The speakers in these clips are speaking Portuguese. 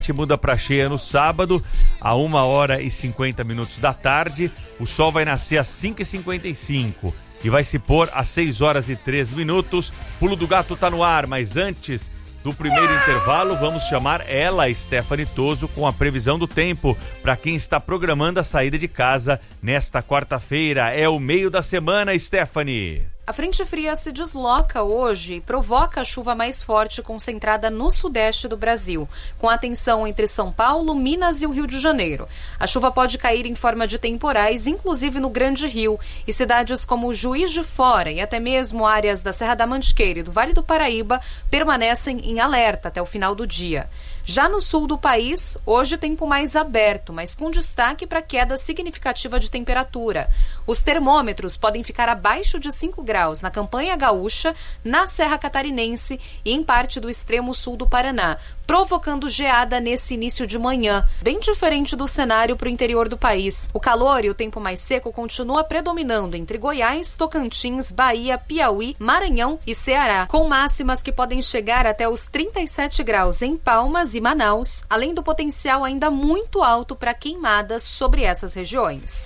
muda para cheia no sábado, a 1h50 da tarde. O sol vai nascer às 5h55 e vai se pôr às 6h03. Pulo do Gato tá no ar, mas antes do primeiro intervalo, vamos chamar ela, Stephanie Toso, com a previsão do tempo para quem está programando a saída de casa nesta quarta-feira. É o meio da semana, Stephanie. A frente fria se desloca hoje e provoca a chuva mais forte concentrada no sudeste do Brasil, com atenção entre São Paulo, Minas e o Rio de Janeiro. A chuva pode cair em forma de temporais, inclusive no Grande Rio, e cidades como Juiz de Fora e até mesmo áreas da Serra da Mantiqueira e do Vale do Paraíba permanecem em alerta até o final do dia. Já no sul do país, hoje tempo mais aberto, mas com destaque para queda significativa de temperatura. Os termômetros podem ficar abaixo de 5 graus na Campanha Gaúcha, na Serra Catarinense e em parte do extremo sul do Paraná, provocando geada nesse início de manhã, bem diferente do cenário para o interior do país. O calor e o tempo mais seco continua predominando entre Goiás, Tocantins, Bahia, Piauí, Maranhão e Ceará, com máximas que podem chegar até os 37 graus em Palmas e Manaus, além do potencial ainda muito alto para queimadas sobre essas regiões.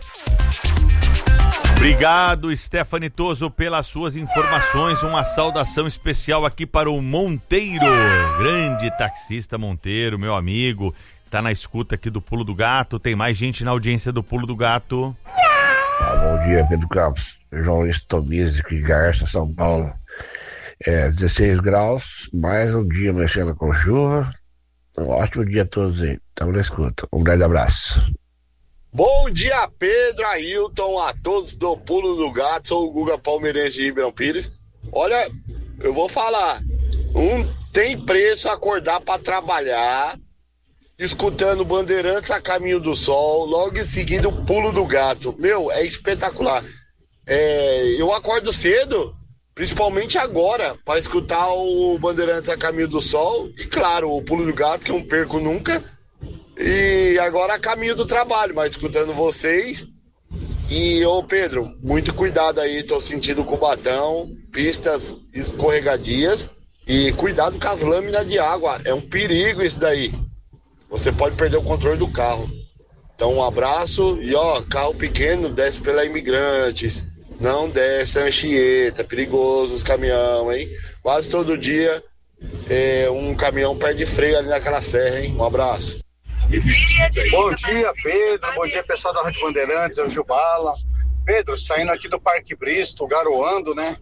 Obrigado, Stephanie Toso, pelas suas informações. Uma saudação especial aqui para o Monteiro, grande taxista Monteiro, meu amigo, tá na escuta aqui do Pulo do Gato. Tem mais gente na audiência do Pulo do Gato. Bom dia, Pedro Campos. João Luiz Tobias, aqui, Garça, São Paulo. 16 graus, mais um dia mexendo com chuva. Um ótimo dia a todos aí. Estamos na escuta. Um grande abraço. Bom dia, Pedro, Ailton, a todos do Pulo do Gato. Sou o Guga Palmeirense de Ribeirão Pires. Olha, eu vou falar. Tem preço acordar para trabalhar, escutando Bandeirantes a Caminho do Sol, logo em seguida o Pulo do Gato. Meu, é espetacular. Eu acordo cedo, principalmente agora, para escutar o Bandeirantes a Caminho do Sol. E claro, o Pulo do Gato, que eu não perco nunca. E agora a caminho do trabalho, mas escutando vocês. E, Pedro, muito cuidado aí, tô sentindo o Cubatão, pistas escorregadias. E cuidado com as lâminas de água, é um perigo isso daí. Você pode perder o controle do carro. Então um abraço e carro pequeno desce pela Imigrantes, não desce a Anchieta, perigoso os caminhões, hein? Quase todo dia um caminhão perde freio ali naquela serra, hein? Um abraço. Bom dia, Pedro. Bom dia, pessoal da Rádio Bandeirantes, é o Gilbala. Pedro, saindo aqui do Parque Bristol, garoando, né?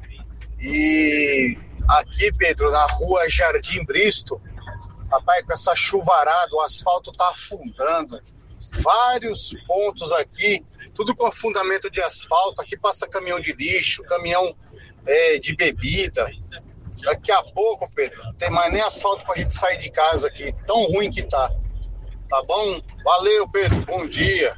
E aqui, Pedro, na rua Jardim Bristol, rapaz, com essa chuvarada, o asfalto tá afundando. Vários pontos aqui, tudo com afundamento de asfalto. Aqui passa caminhão de lixo, caminhão de bebida. Daqui a pouco, Pedro, não tem mais nem asfalto pra gente sair de casa aqui. Tão ruim que tá. Tá bom? Valeu, Pedro. Bom dia.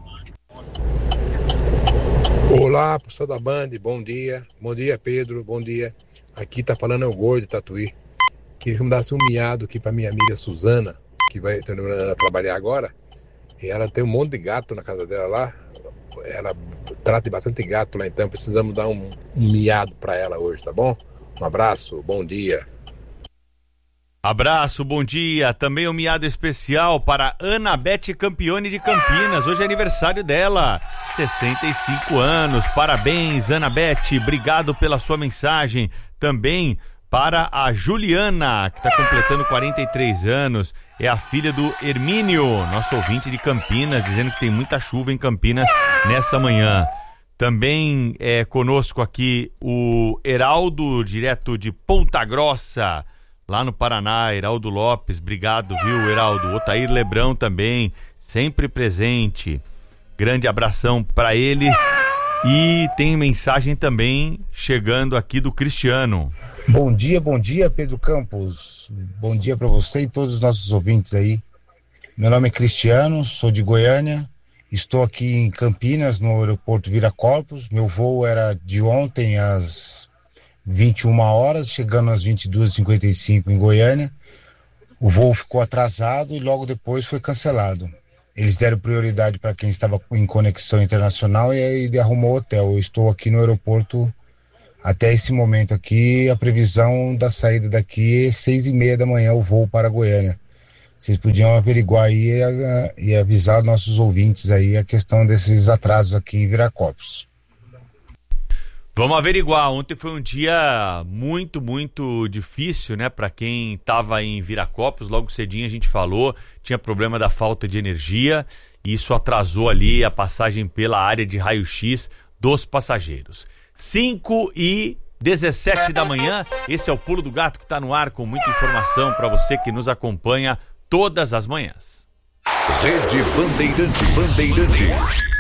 Olá, pessoal da Band. Bom dia. Bom dia, Pedro. Bom dia. Aqui tá falando o Gordo de Tatuí. Queria que me desse um miado aqui pra minha amiga Suzana, que vai trabalhar agora. E ela tem um monte de gato na casa dela lá. Ela trata de bastante gato lá, então precisamos dar um miado pra ela hoje, tá bom? Um abraço, bom dia. Abraço, bom dia. Também um miado especial para Ana Beth Campione de Campinas. Hoje é aniversário dela, 65 anos. Parabéns, Ana Beth. Obrigado pela sua mensagem. Também para a Juliana, que está completando 43 anos. É a filha do Hermínio, nosso ouvinte de Campinas, dizendo que tem muita chuva em Campinas nessa manhã. Também é conosco aqui o Heraldo, direto de Ponta Grossa, lá no Paraná. Heraldo Lopes, obrigado, viu, Heraldo? Otair Lebrão também, sempre presente. Grande abração para ele. E tem mensagem também chegando aqui do Cristiano. Bom dia, Pedro Campos. Bom dia para você e todos os nossos ouvintes aí. Meu nome é Cristiano, sou de Goiânia. Estou aqui em Campinas, no aeroporto Viracopos. Meu voo era de ontem às 21 horas, chegando às 22h55 em Goiânia. O voo ficou atrasado e logo depois foi cancelado. Eles deram prioridade para quem estava em conexão internacional e aí arrumou hotel. Eu estou aqui no aeroporto até esse momento aqui. A previsão da saída daqui é 6h30 da manhã, o voo para Goiânia. vocês podiam averiguar aí e avisar nossos ouvintes aí a questão desses atrasos aqui em Viracopos. Vamos averiguar. Ontem foi um dia muito, muito difícil, né? Para quem estava em Viracopos, logo cedinho a gente falou, tinha problema da falta de energia e isso atrasou ali a passagem pela área de raio-x dos passageiros. 5h17 da manhã, esse é o Pulo do Gato que está no ar com muita informação para você que nos acompanha todas as manhãs. Rede Bandeirantes.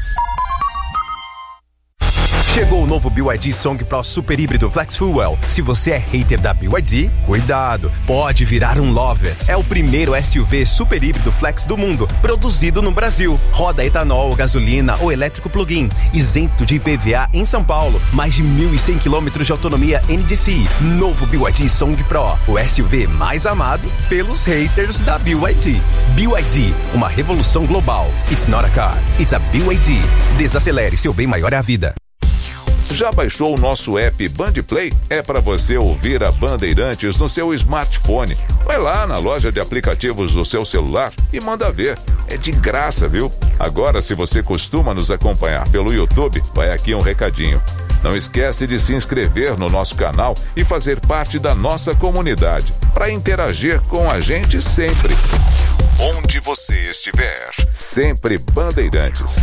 Chegou o novo BYD Song Pro Super Híbrido Flex Fuel. Se você é hater da BYD, cuidado, pode virar um lover. É o primeiro SUV super híbrido flex do mundo, produzido no Brasil. Roda etanol, gasolina ou elétrico plug-in, isento de IPVA em São Paulo. Mais de 1.100 km de autonomia NDCi. Novo BYD Song Pro, o SUV mais amado pelos haters da BYD. BYD, uma revolução global. It's not a car, it's a BYD. Desacelere, seu bem maior é a vida. Já baixou o nosso app Band Play? É para você ouvir a Bandeirantes no seu smartphone. Vai lá na loja de aplicativos do seu celular e manda ver. É de graça, viu? Agora, se você costuma nos acompanhar pelo YouTube, vai aqui um recadinho. Não esquece de se inscrever no nosso canal e fazer parte da nossa comunidade, para interagir com a gente sempre. Onde você estiver, sempre Bandeirantes.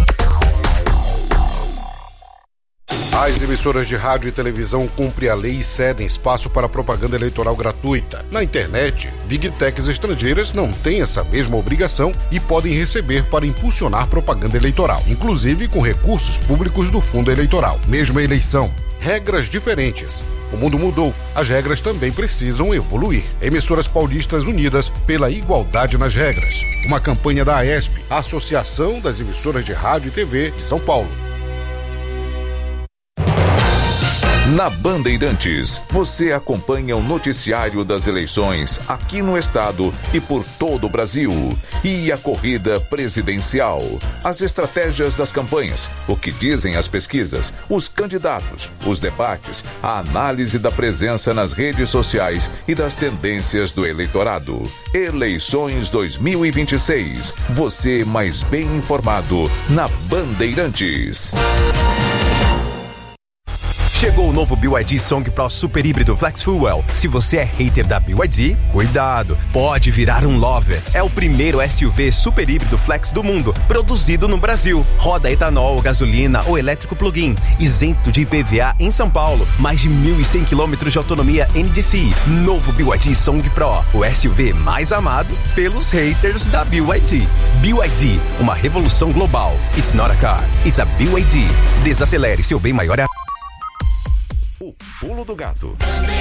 As emissoras de rádio e televisão cumprem a lei e cedem espaço para propaganda eleitoral gratuita. Na internet, Big Techs estrangeiras não têm essa mesma obrigação e podem receber para impulsionar propaganda eleitoral, inclusive com recursos públicos do fundo eleitoral. Mesma eleição, regras diferentes. O mundo mudou, as regras também precisam evoluir. Emissoras paulistas unidas pela igualdade nas regras. Uma campanha da AESP, Associação das Emissoras de Rádio e TV de São Paulo. Na Bandeirantes, você acompanha o noticiário das eleições aqui no estado e por todo o Brasil. E a corrida presidencial, as estratégias das campanhas, o que dizem as pesquisas, os candidatos, os debates, a análise da presença nas redes sociais e das tendências do eleitorado. Eleições 2026. Você mais bem informado na Bandeirantes. Chegou o novo BYD Song Pro Super Híbrido Flex Fuel. Se você é hater da BYD, cuidado, pode virar um lover. É o primeiro SUV super híbrido flex do mundo, produzido no Brasil. Roda etanol, gasolina ou elétrico plug-in, isento de IPVA em São Paulo. Mais de 1.100 km de autonomia NDCi. Novo BYD Song Pro, o SUV mais amado pelos haters da BYD. BYD, uma revolução global. It's not a car, it's a BYD. Desacelere, seu bem maior é a... O Pulo do Gato.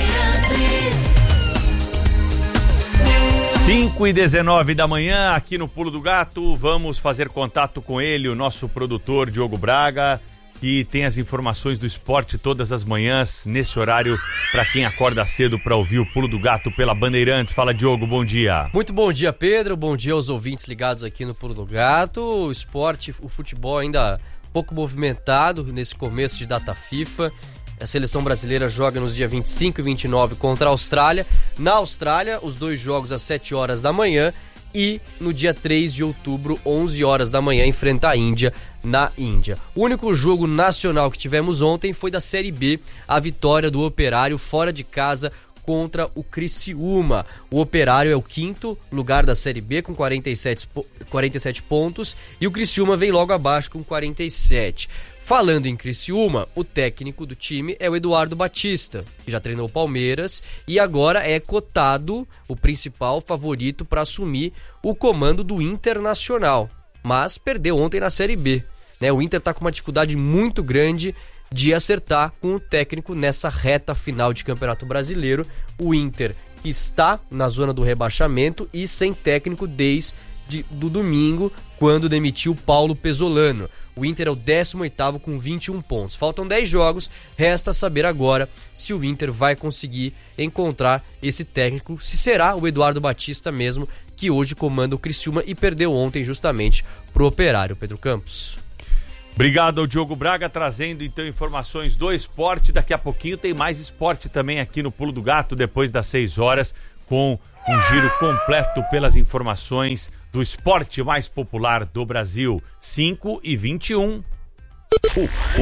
5h19 da manhã, aqui no Pulo do Gato, vamos fazer contato com ele, o nosso produtor Diogo Braga, que tem as informações do esporte todas as manhãs, nesse horário, para quem acorda cedo para ouvir o Pulo do Gato pela Bandeirantes. Fala, Diogo, bom dia. Muito bom dia, Pedro, bom dia aos ouvintes ligados aqui no Pulo do Gato. O esporte, o futebol ainda pouco movimentado nesse começo de data FIFA. A seleção brasileira joga nos dias 25 e 29 contra a Austrália. Na Austrália, os dois jogos às 7 horas da manhã. E no dia 3 de outubro, 11 horas da manhã, enfrenta a Índia na Índia. O único jogo nacional que tivemos ontem foi da Série B, a vitória do Operário fora de casa contra o Criciúma. O Operário é o 5º lugar da Série B com 47 pontos e o Criciúma vem logo abaixo com 47. Falando em Criciúma, o técnico do time é o Eduardo Batista, que já treinou o Palmeiras e agora é cotado o principal favorito para assumir o comando do Internacional, mas perdeu ontem na Série B. O Inter está com uma dificuldade muito grande de acertar com o técnico nessa reta final de Campeonato Brasileiro. O Inter está na zona do rebaixamento e sem técnico desde do domingo, quando demitiu Paulo Pesolano. O Inter é o 18º com 21 pontos. Faltam 10 jogos, resta saber agora se o Inter vai conseguir encontrar esse técnico, se será o Eduardo Batista mesmo, que hoje comanda o Criciúma e perdeu ontem justamente pro Operário. Pedro Campos. Obrigado ao Diogo Braga, trazendo então informações do esporte. Daqui a pouquinho tem mais esporte também aqui no Pulo do Gato, depois das 6 horas, com Um giro completo pelas informações do esporte mais popular do Brasil. 5h21.